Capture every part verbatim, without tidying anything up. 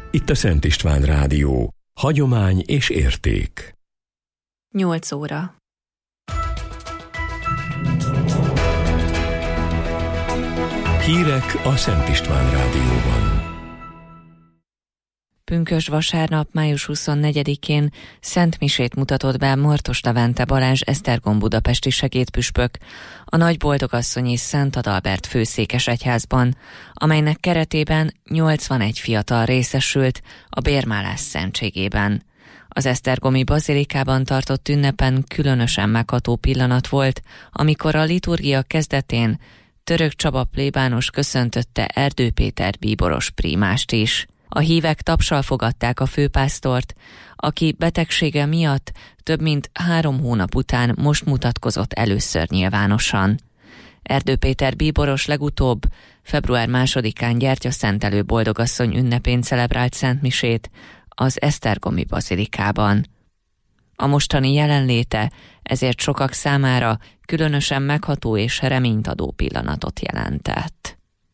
Itt a Szent István Rádió. Hagyomány és érték. nyolc óra. Hírek a Szent István Rádióban. Pünkösd vasárnap, május huszonnegyedikén Szent Misét mutatott be Martos Levente Balázs Esztergom budapesti segédpüspök a Nagyboldogasszonyi Szent Adalbert főszékes egyházban, amelynek keretében nyolcvanegy fiatal részesült a bérmálás szentségében. Az esztergomi bazilikában tartott ünnepen különösen megható pillanat volt, amikor a liturgia kezdetén Török Csaba plébános köszöntötte Erdő Péter bíboros prímást is. A hívek tapssal fogadták a főpásztort, aki betegsége miatt több mint három hónap után most mutatkozott először nyilvánosan. Erdő Péter bíboros legutóbb február másodikán Gyertyaszentelő Boldogasszony ünnepén celebrált szentmisét az esztergomi bazilikában. A mostani jelenléte ezért sokak számára különösen megható és reményt adó pillanatot jelentett.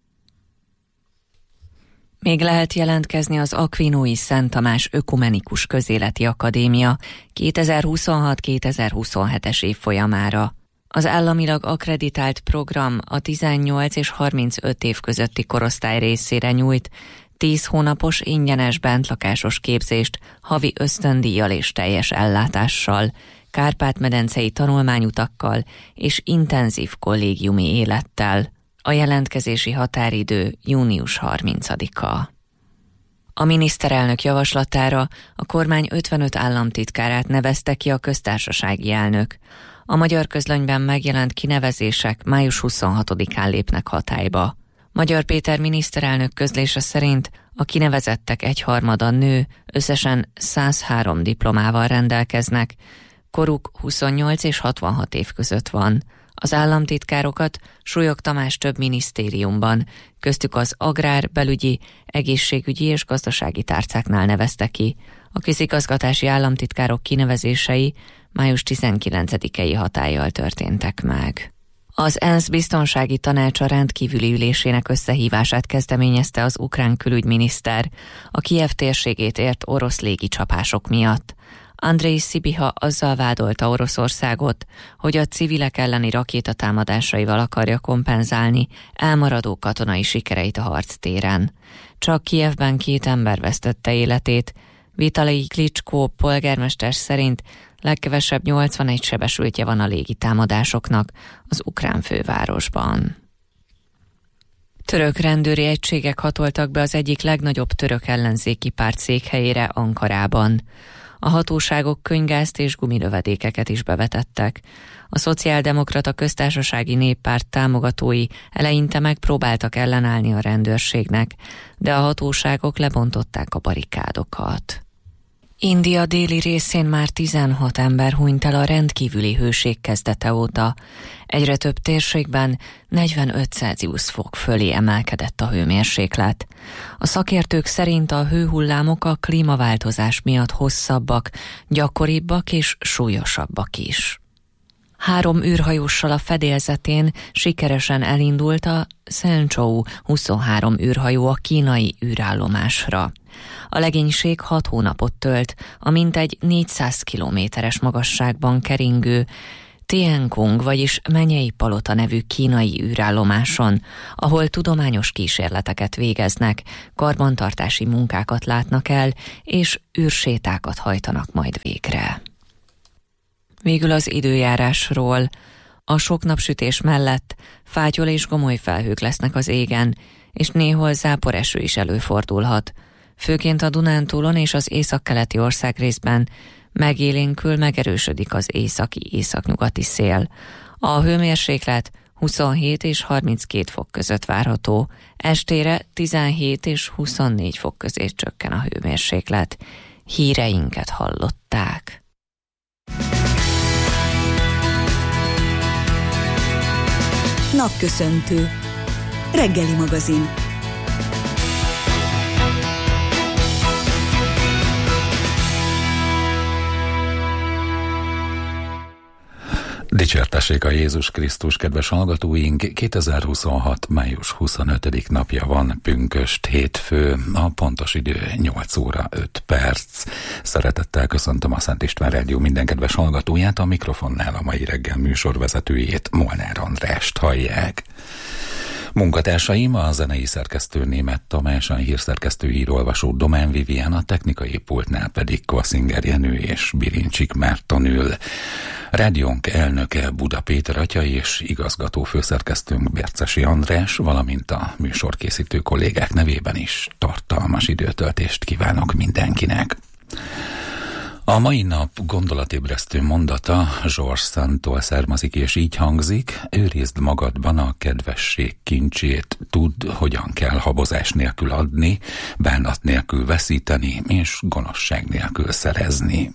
Még lehet jelentkezni az Akvinói Szent Tamás Ökumenikus Közéleti Akadémia kétezer-huszonhat kétezer-huszonhetes évfolyamára. Az államilag akkreditált program a tizennyolc és harmincöt év közötti korosztály részére nyújt tíz hónapos ingyenes bentlakásos képzést havi ösztöndíjjal és teljes ellátással, Kárpát-medencei tanulmányutakkal és intenzív kollégiumi élettel. A jelentkezési határidő június harmincadika. A miniszterelnök javaslatára a kormány ötvenöt államtitkárát nevezte ki a köztársasági elnök. A Magyar Közlönyben megjelent kinevezések május huszonhatodikán lépnek hatályba. Magyar Péter miniszterelnök közlése szerint a kinevezettek egyharmada nő, összesen százhárom diplomával rendelkeznek, koruk huszonnyolc és hatvanhat év között van. Az államtitkárokat Súlyog Tamás több minisztériumban, köztük az agrár, belügyi, egészségügyi és gazdasági tárcáknál nevezte ki. A közigazgatási államtitkárok kinevezései május tizenkilencedikei hatállyal történtek meg. Az ENSZ biztonsági tanácsa rendkívüli ülésének összehívását kezdeményezte az ukrán külügyminiszter a Kijev térségét ért orosz légicsapások miatt. Andrej Szibiha azzal vádolta Oroszországot, hogy a civilek elleni rakétatámadásaival akarja kompenzálni elmaradó katonai sikereit a harctéren. Csak Kijevben két ember vesztette életét. Vitalij Klicskó polgármester szerint legkevesebb nyolcvanegy sebesültje van a légitámadásoknak az ukrán fővárosban. Török rendőri egységek hatoltak be az egyik legnagyobb török ellenzéki párt székhelyére, Ankarában. A hatóságok könyvgázt és gumilövedékeket is bevetettek. A Szociáldemokrata Köztársasági Néppárt támogatói eleinte megpróbáltak ellenállni a rendőrségnek, de a hatóságok lebontották a barikádokat. India déli részén már tizenhat ember hunyt el a rendkívüli hőség kezdete óta. Egyre több térségben negyvenöt Celsius fok fölé emelkedett a hőmérséklet. A szakértők szerint a hőhullámok a klímaváltozás miatt hosszabbak, gyakoribbak és súlyosabbak is. Három űrhajóssal a fedélzetén sikeresen elindult a Shenzhou huszonhárom űrhajó a kínai űrállomásra. A legénység hat hónapot tölt a mintegy négyszáz kilométeres magasságban keringő Tiankong, vagyis Menyei Palota nevű kínai űrállomáson, ahol tudományos kísérleteket végeznek, karbantartási munkákat látnak el, és űrsétákat hajtanak majd végre. Végül az időjárásról. A sok napsütés mellett fátyol és gomoly felhők lesznek az égen, és néhol záporeső is előfordulhat. Főként a Dunántúlon és az északkeleti országrészben megélénkül, megerősödik az északi-északnyugati szél. A hőmérséklet huszonhét és harminckét fok között várható, estére tizenhét és huszonnégy fok közé csökken a hőmérséklet. Híreinket hallották. Napköszöntő. Reggeli magazin. Dicsértessék a Jézus Krisztus, kedves hallgatóink! kétezer-huszonhat. május huszonötödik napja van, pünkösd, hétfő, a pontos idő nyolc óra öt perc. Szeretettel köszöntöm a Szent István Rádió minden kedves hallgatóját, a mikrofonnál a mai reggel műsorvezetőjét, Molnár Andrást hallják. Munkatársaim a zenei szerkesztő Németh Tamás, a hírszerkesztő író-olvasó Domán Vivian, a technikai pultnál pedig Kosszinger Jenő és Birincsik Márton ül. Rádiónk elnöke Buda Péter atya és igazgató főszerkesztőnk Bércesi András, valamint a műsorkészítő kollégák nevében is tartalmas időtöltést kívánok mindenkinek. A mai nap gondolatébresztő mondata George Sandtól származik, és így hangzik: őrizd magadban a kedvesség kincsét, tudd, hogyan kell habozás nélkül adni, bánat nélkül veszíteni, és gonoszság nélkül szerezni.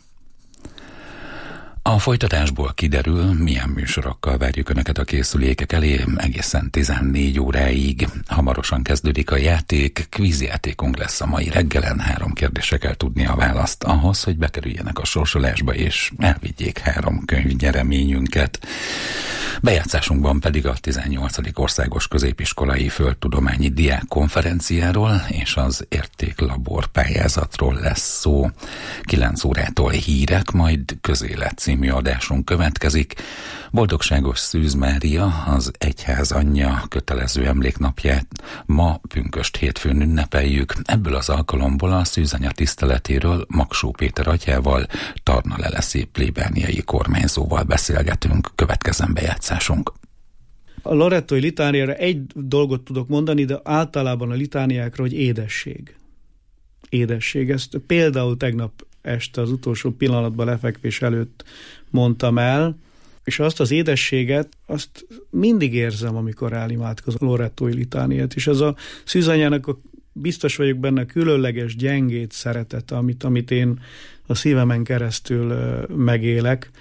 A folytatásból kiderül, milyen műsorokkal várjuk Önöket a készülékek elé egészen tizennégy óráig. Hamarosan kezdődik a játék, kvízjátékunk lesz a mai reggelen, három kérdésre kell tudni a választ ahhoz, hogy bekerüljenek a sorsolásba és elvigyék három könyvnyereményünket. Bejátszásunkban pedig a tizennyolcadik Országos Középiskolai Földtudományi Diák Konferenciáról és az Értéklabor pályázatról lesz szó. kilenc órától hírek, majd közélet című adásunk következik. Boldogságos Szűz Mária, az Egyház anyja kötelező emléknapját ma pünkösd hétfőn ünnepeljük. Ebből az alkalomból a szűzanya tiszteletéről Magsó Péter atyával, Tarna Leleszi plébániai kormányzóval beszélgetünk. Következzen bejátszásunk. A lorettói litániára egy dolgot tudok mondani, de általában a litániákra, hogy édesség. Édesség. Ezt például tegnap este az utolsó pillanatban lefekvés előtt mondtam el, és azt az édességet, azt mindig érzem, amikor elimádkozom a lorettói litániát, és ez a szűzanyának a, biztos vagyok benne, különleges, gyengét szeretete, amit, amit én a szívemen keresztül megélek.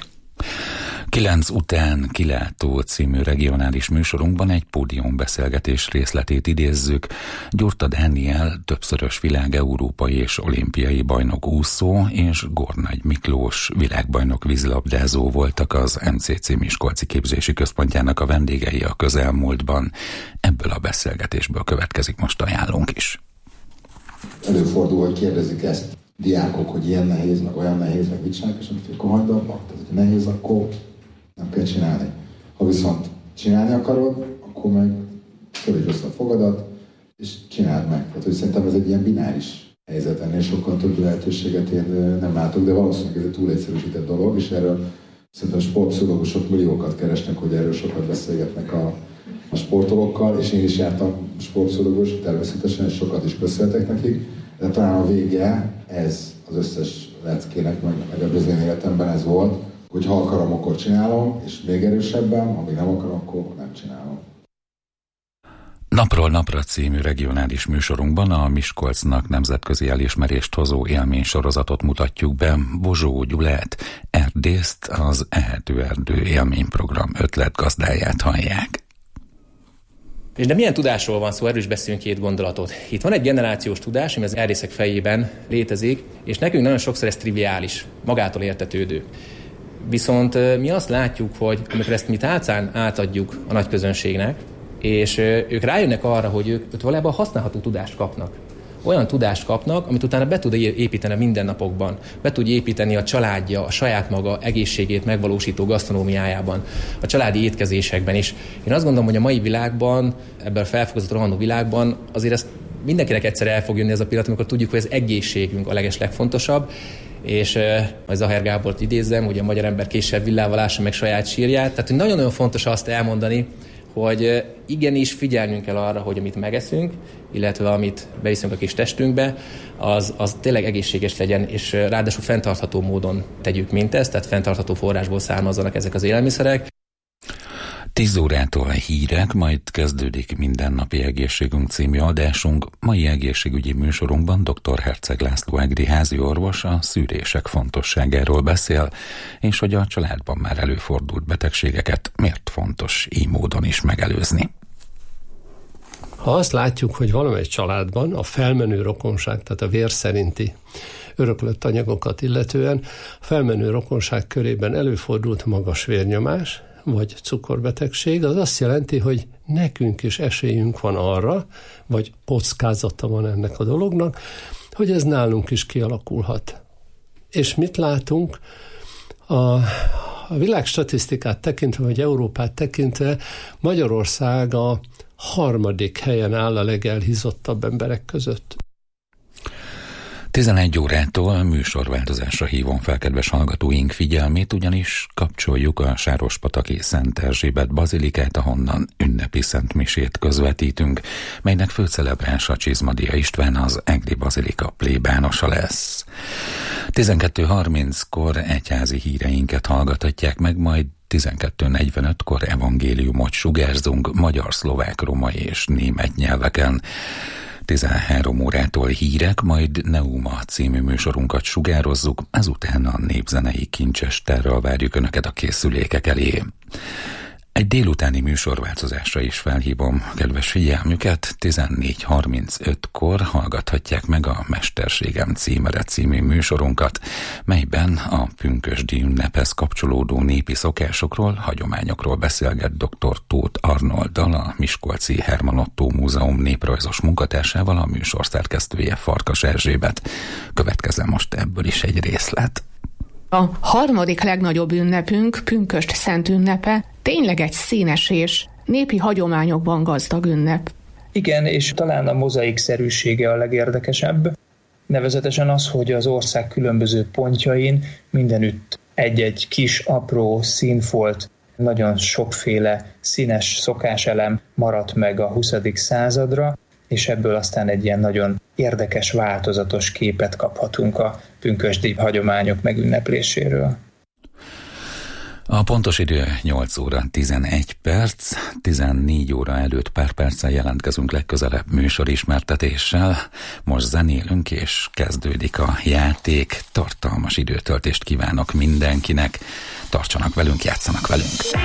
Kilenc után kilátó című regionális műsorunkban egy pódiumbeszélgetés részletét idézzük. Gyurta Dániel többszörös világ, európai és olimpiai bajnok úszó, és Gornagy Miklós világbajnok vízilabdázó voltak az em cé cé Miskolci Képzési Központjának a vendégei a közelmúltban. Ebből a beszélgetésből következik most ajánlónk is. Előfordul, hogy kérdezik ezt diákok, hogy ilyen nehéz, meg olyan nehéz, meg mit csinálják, és akkor hagyd abba. Tehát, hogyha nehéz, akkor nem kell csinálni. Ha viszont csinálni akarod, akkor meg fölítsd össze a fogadat, és csináld meg. Tehát, hogy szerintem ez egy ilyen bináris helyzet, ennél sokkal több lehetőséget én nem látok, de valószínűleg ez egy túl egyszerűsített dolog, és erről szerintem a sportpszichológusok milliókat keresnek, hogy erről sokat beszélgetnek a, a sportolókkal, és én is jártam sportpszichológus, természetesen, és sokat is beszéltek nekik, de talán a vége ez az összes leckének, meg, meg a bizony életemben ez volt, hogy ha akarom, akkor csinálom, és még erősebben, amíg nem akarom, akkor nem csinálom. Napról napra című regionális műsorunkban a Miskolcnak nemzetközi elismerést hozó élménysorozatot mutatjuk be. Bozsó Gyulát, erdészt, az Ehető Erdő élményprogram ötletgazdáját hallják. És de milyen tudásról van szó? Erről is beszélünk két gondolatot. Itt van egy generációs tudás, ami az erdészek fejében létezik, és nekünk nagyon sokszor ez triviális, magától értetődő. Viszont mi azt látjuk, hogy amikor ezt mi tálcán átadjuk a nagy közönségnek, és ők rájönnek arra, hogy ők, ők valójában használható tudást kapnak. Olyan tudást kapnak, amit utána be tud építeni a mindennapokban. Be tud építeni a családja, a saját maga egészségét megvalósító gasztronómiájában, a családi étkezésekben is. Én azt gondolom, hogy a mai világban, ebben a felfokozott rohanó világban azért ezt mindenkinek egyszer el fog jönni ez a pillanat, amikor tudjuk, hogy az egészségünk a leges legfontosabb, és uh, Zahár Gábort idézzem, hogy a magyar ember késsel villával ássa meg saját sírját. Tehát, hogy nagyon-nagyon fontos azt elmondani, hogy igenis figyelnünk kell arra, hogy amit megeszünk, illetve amit beviszünk a kis testünkbe, az, az tényleg egészséges legyen, és ráadásul fenntartható módon tegyük mindezt, tehát fenntartható forrásból származzanak ezek az élelmiszerek. tíz órától hírek, majd kezdődik Mindennapi Egészségünk című adásunk. Mai egészségügyi műsorunkban dr. Herceg László egri házi orvos a szűrések fontosságáról beszél, és hogy a családban már előfordult betegségeket miért fontos így módon is megelőzni. Ha azt látjuk, hogy valamely családban a felmenő rokonság, tehát a vér szerinti öröklött anyagokat illetően felmenő rokonság körében előfordult magas vérnyomás, vagy cukorbetegség, az azt jelenti, hogy nekünk is esélyünk van arra, vagy kockázata van ennek a dolognak, hogy ez nálunk is kialakulhat. És mit látunk? A, a világ statisztikát tekintve, vagy Európát tekintve Magyarország a harmadik helyen áll a legelhízottabb emberek között. tizenegy órától műsorváltozásra hívom fel kedves hallgatóink figyelmét, ugyanis kapcsoljuk a Sárospataki Szent Erzsébet bazilikát, ahonnan ünnepi szentmisét közvetítünk, melynek főcelebrása Csizmadia István, az egri bazilika plébánosa lesz. tizenkettő harminckor egyházi híreinket hallgathatják meg, majd tizenkettő negyvenötkor evangéliumot sugárzunk magyar, szlovák, romai és német nyelveken. tizenhárom órától hírek, majd Neuma című műsorunkat sugározzuk, ezután a népzenei kincsesterről várjuk Önöket a készülékek elé. Egy délutáni műsorváltozásra is felhívom kedves figyelmüket, tizennégy harmincötkor hallgathatják meg a Mesterségem címere című műsorunkat, melyben a pünkösdi ünnephez kapcsolódó népi szokásokról, hagyományokról beszélget dr. Tóth Arnolddal, a Miskolci Herman Ottó Múzeum néprajzos munkatársával, a műsor szerkesztője Farkas Erzsébet. Következzen most ebből is egy részlet. A harmadik legnagyobb ünnepünk, pünkösd szent ünnepe, tényleg egy színes és népi hagyományokban gazdag ünnep. Igen, és talán a mozaikszerűsége a legérdekesebb. Nevezetesen az, hogy az ország különböző pontjain mindenütt egy-egy kis, apró színfolt, nagyon sokféle színes szokáselem maradt meg a huszadik századra, és ebből aztán egy ilyen nagyon érdekes, változatos képet kaphatunk a pünkösdi hagyományok megünnepléséről. A pontos idő nyolc óra tizenegy perc, tizennégy óra előtt pár perccel jelentkezünk legközelebb műsorismertetéssel. Most zenélünk és kezdődik a játék. Tartalmas időtöltést kívánok mindenkinek. Tartsanak velünk, játszanak velünk!